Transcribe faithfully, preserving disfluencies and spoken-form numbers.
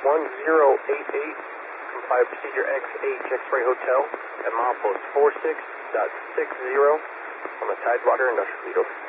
one zero eight eight, comply with procedure X H X-Ray Hotel at milepost four six dot six zero on the Tidewater Industrial Fleet. Over.